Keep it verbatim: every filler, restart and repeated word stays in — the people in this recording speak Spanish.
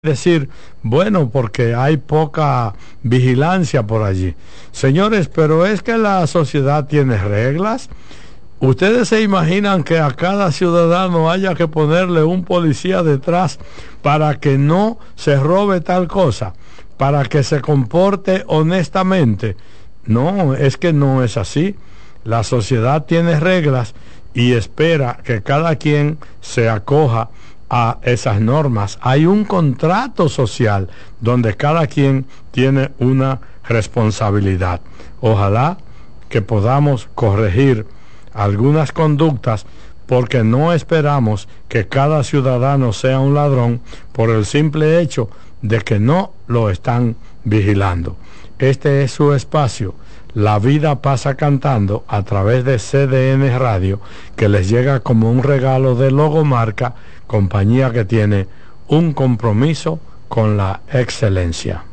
decir, bueno, porque hay poca vigilancia por allí. Señores, pero es que la sociedad tiene reglas. ¿Ustedes se imaginan que a cada ciudadano haya que ponerle un policía detrás para que no se robe tal cosa, para que se comporte honestamente? No, es que no es así. La sociedad tiene reglas y espera que cada quien se acoja a esas normas. Hay un contrato social donde cada quien tiene una responsabilidad. Ojalá que podamos corregir algunas conductas, porque no esperamos que cada ciudadano sea un ladrón por el simple hecho de que no lo están vigilando. Este es su espacio, La Vida Pasa Cantando, a través de C D N Radio, que les llega como un regalo de Logomarca, compañía que tiene un compromiso con la excelencia.